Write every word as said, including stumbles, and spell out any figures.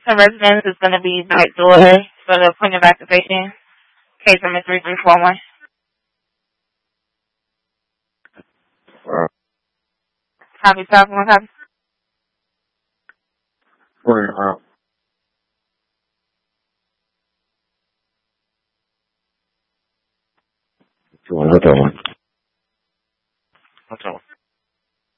Washington residence is going to be back door for the point of activation. Case number three three four one. Uh, Copy, stop, one copy. point out. You want to look at one?